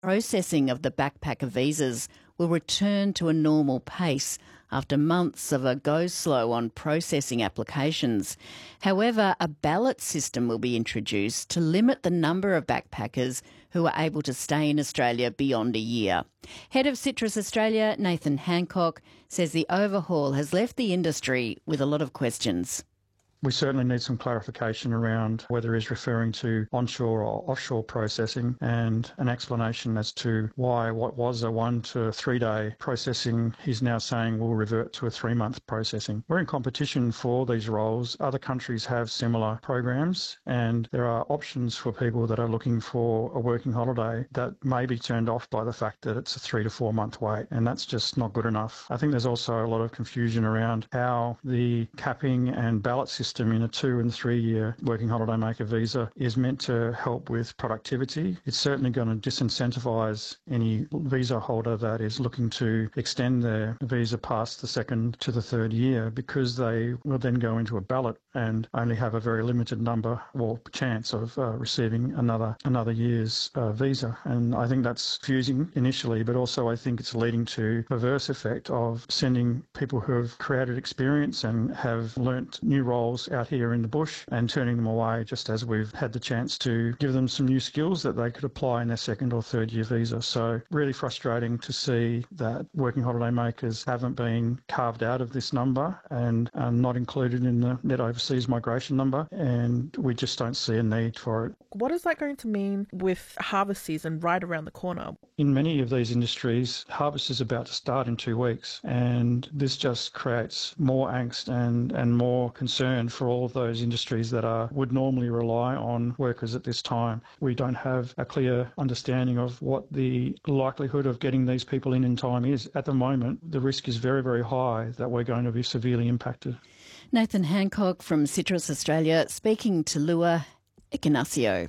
Processing of the backpacker visas will return to a normal pace after months of a go-slow on processing applications. However, a ballot system will be introduced to limit the number of backpackers who are able to stay in Australia beyond a year. Head of Citrus Australia, Nathan Hancock, says the overhaul has left the industry with a lot of questions. We certainly need some clarification around whether he's referring to onshore or offshore processing, and an explanation as to why what was a 1 to 3 day processing he's now saying will revert to a 3-month processing. We're in competition for these roles. Other countries have similar programs, and there are options for people that are looking for a working holiday that may be turned off by the fact that it's a 3 to 4 month wait, and that's just not good enough. I think there's also a lot of confusion around how the capping and ballot system in a 2 and 3 year working holiday maker visa is meant to help with productivity. It's certainly going to disincentivise any visa holder that is looking to extend their visa past the 2nd to the 3rd year, because they will then go into a ballot and only have a very limited number or chance of receiving another year's visa. And I think that's confusing initially, but also I think it's leading to a perverse effect of sending people who have created experience and have learnt new roles out here in the bush and turning them away just as we've had the chance to give them some new skills that they could apply in their 2nd or 3rd year visa. So really frustrating to see that working holiday makers haven't been carved out of this number and are not included in the net overseas migration number, and we just don't see a need for it. What is that going to mean with harvest season right around the corner? In many of these industries, harvest is about to start in 2 weeks, and this just creates more angst and more concern for all of those industries that would normally rely on workers at this time. We don't have a clear understanding of what the likelihood of getting these people in time is. At the moment, the risk is very, very high that we're going to be severely impacted. Nathan Hancock from Citrus Australia speaking to Lua Ignacio.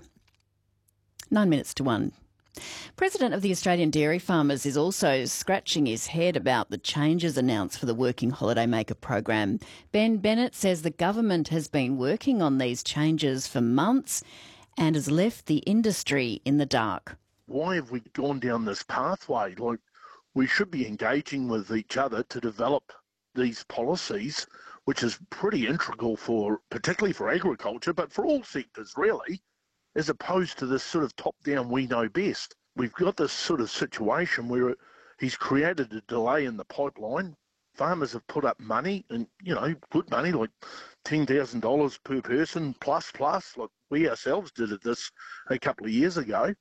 9 minutes to 1. President of the Australian Dairy Farmers is also scratching his head about the changes announced for the Working Holiday Maker program. Ben Bennett says the government has been working on these changes for months and has left the industry in the dark. Why have we gone down this pathway? Like, we should be engaging with each other to develop these policies, which is pretty integral particularly for agriculture, but for all sectors really, as opposed to this sort of top-down we know best. We've got this sort of situation where he's created a delay in the pipeline. Farmers have put up money, and, good money, like $10,000 per person, plus, like we ourselves did this a couple of years ago.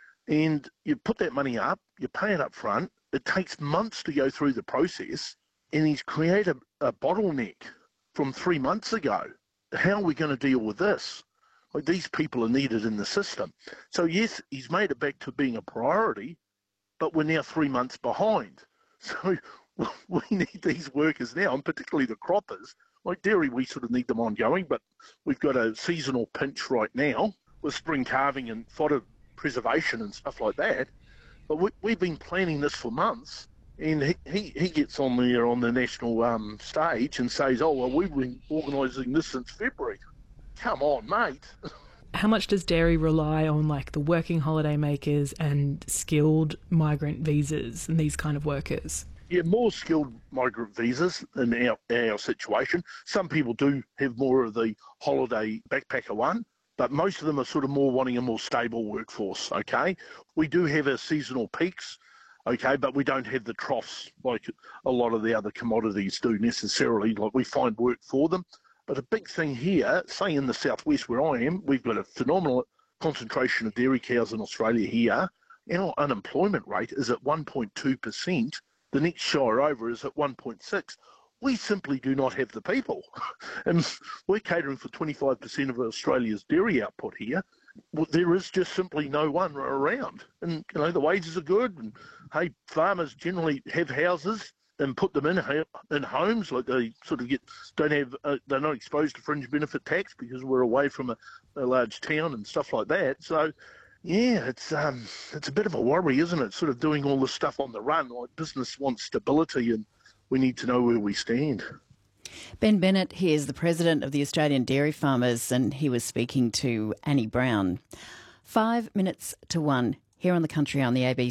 And you put that money up, you pay it up front, it takes months to go through the process, and he's created a bottleneck from 3 months ago. How are we going to deal with this? Like, these people are needed in the system. So yes, he's made it back to being a priority, but we're now 3 months behind. So we need these workers now, and particularly the croppers. Like dairy, we sort of need them ongoing, but we've got a seasonal pinch right now with spring calving and fodder preservation and stuff like that. But we've been planning this for months, and he gets on there on the national stage and says, oh, well, we've been organising this since February. Come on, mate. How much does dairy rely on the working holiday makers and skilled migrant visas and these kind of workers? Yeah, more skilled migrant visas in our situation. Some people do have more of the holiday backpacker one, but most of them are sort of more wanting a more stable workforce, okay? We do have our seasonal peaks, okay, but we don't have the troughs like a lot of the other commodities do necessarily. Like, we find work for them. But a big thing here, say in the southwest where I am, we've got a phenomenal concentration of dairy cows in Australia here. Our unemployment rate is at 1.2%. The next shire over is at 1.6%. We simply do not have the people. And we're catering for 25% of Australia's dairy output here. Well, there is just simply no one around. And, the wages are good. And, hey, farmers generally have houses and put them in homes, like they sort of they're not exposed to fringe benefit tax because we're away from a large town and stuff like that. So, yeah, it's a bit of a worry, isn't it? Sort of doing all this stuff on the run. Like, business wants stability, and we need to know where we stand. Ben Bennett, he is the president of the Australian Dairy Farmers, and he was speaking to Annie Brown. 5 minutes to 1 here on The Country on the ABC.